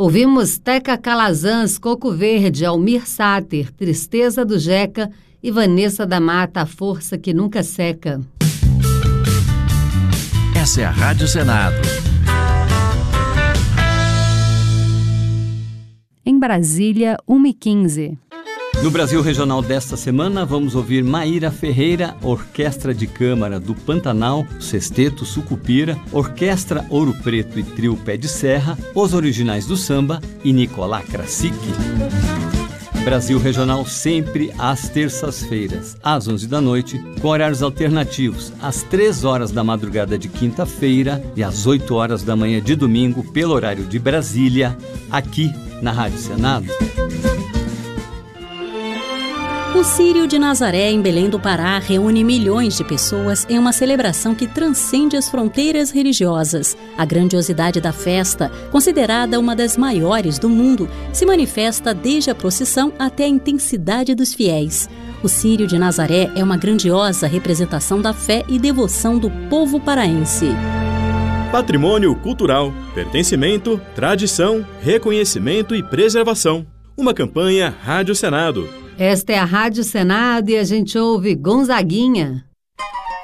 Ouvimos Teca Calazans, Coco Verde, Almir Sater, Tristeza do Jeca e Vanessa da Mata, A Força que Nunca Seca. Essa é a Rádio Senado. Em Brasília, 1h15. No Brasil Regional desta semana, vamos ouvir Maíra Ferreira, Orquestra de Câmara do Pantanal, Sexteto Sucupira, Orquestra Ouro Preto e Trio Pé de Serra, Os Originais do Samba e Nicolá Krasik. Brasil Regional sempre às terças-feiras, às 11 da noite, com horários alternativos, às 3 horas da madrugada de quinta-feira e às 8 horas da manhã de domingo, pelo horário de Brasília, aqui na Rádio Senado. O Círio de Nazaré, em Belém do Pará, reúne milhões de pessoas em uma celebração que transcende as fronteiras religiosas. A grandiosidade da festa, considerada uma das maiores do mundo, se manifesta desde a procissão até a intensidade dos fiéis. O Círio de Nazaré é uma grandiosa representação da fé e devoção do povo paraense. Patrimônio cultural, pertencimento, tradição, reconhecimento e preservação. Uma campanha Rádio Senado. Esta é a Rádio Senado e a gente ouve Gonzaguinha.